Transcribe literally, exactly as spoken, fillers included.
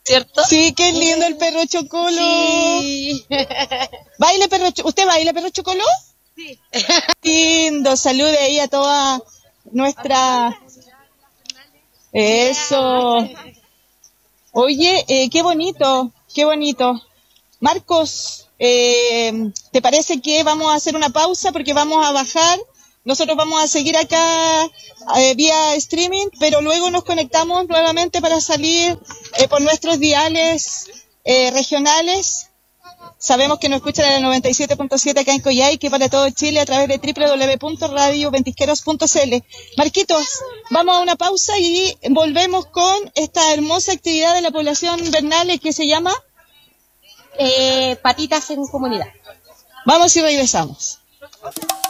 ¿cierto? Sí, qué lindo el perro Chocolo. Sí. ¿Baile perro Cho- ¿Usted baila perro Chocolo? Sí. Lindo, salude ahí a toda nuestra... Eso. Oye, eh, qué bonito, qué bonito. Marcos, eh, ¿te parece que vamos a hacer una pausa porque vamos a bajar? Nosotros vamos a seguir acá eh, vía streaming, pero luego nos conectamos nuevamente para salir eh, por nuestros diales eh, regionales. Sabemos que nos escuchan en el noventa y siete punto siete acá en Coyhaique para todo Chile a través de doble u doble u doble u punto radio ventisqueros punto c l. Marquitos, vamos a una pausa y volvemos con esta hermosa actividad de la población Bernales que se llama Eh, patitas en comunidad. Vamos y regresamos.